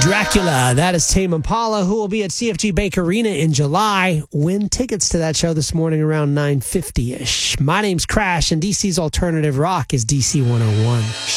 Dracula, that is Tame Impala, who will be at CFG Bank Arena in July. Win tickets to that show this morning around 9:50-ish. My name's Crash, and DC's Alternative Rock is DC 101.